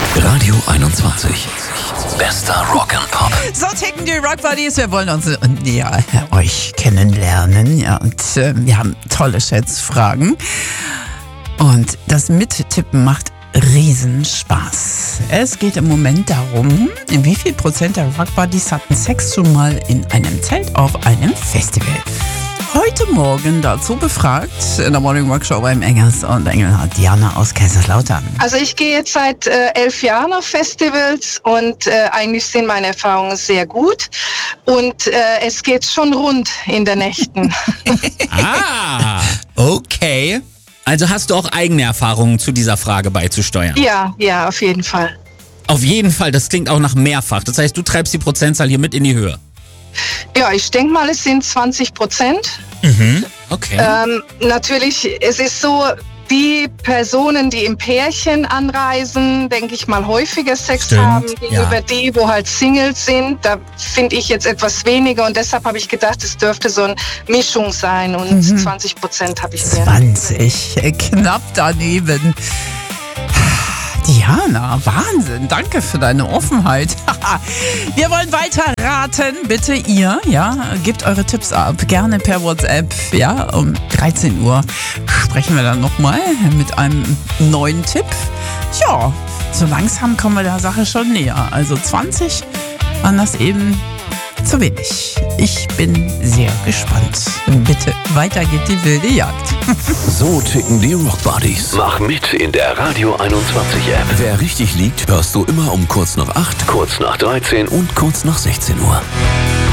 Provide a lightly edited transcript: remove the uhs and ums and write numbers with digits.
Radio 21. Bester Rock'n'Pop. So ticken die Rock Buddies. Wir wollen uns näher euch kennenlernen. Ja, und wir haben tolle Schätzfragen. Und das Mittippen macht Riesenspaß. Es geht im Moment darum, wie viel Prozent der Rock Buddies hatten Sex schon mal in einem Zelt auf einem Festival. Heute Morgen dazu befragt in der Morning Rock Show beim Engels und Engelhardt Diana aus Kaiserslautern. Also ich gehe jetzt seit 11 Jahren auf Festivals und eigentlich sind meine Erfahrungen sehr gut und es geht schon rund in den Nächten. Ah, okay. Also hast du auch eigene Erfahrungen zu dieser Frage beizusteuern? Ja, auf jeden Fall. Auf jeden Fall, das klingt auch nach mehrfach. Das heißt, du treibst die Prozentzahl hier mit in die Höhe. Ja, ich denke mal, es sind 20%. Okay. Natürlich, es ist so, die Personen, die im Pärchen anreisen, denke ich mal, häufiger Sex Stimmt, haben, gegenüber ja. die, wo halt Singles sind. Da finde ich jetzt etwas weniger und deshalb habe ich gedacht, es dürfte so eine Mischung sein und 20% habe ich mir. 20, knapp daneben. Diana, Wahnsinn, danke für deine Offenheit. Wir wollen weiter raten, bitte ihr, gebt eure Tipps ab, gerne per WhatsApp, um 13 Uhr sprechen wir dann nochmal mit einem neuen Tipp. Ja, so langsam kommen wir der Sache schon näher, also 20 waren das eben zu wenig. Ich bin sehr gespannt. Bitte, weiter geht die wilde Jagd. So ticken die Rock Buddies. Mach mit in der Radio 21 App. Wer richtig liegt, hörst du immer um kurz nach 8, kurz nach 13 und kurz nach 16 Uhr.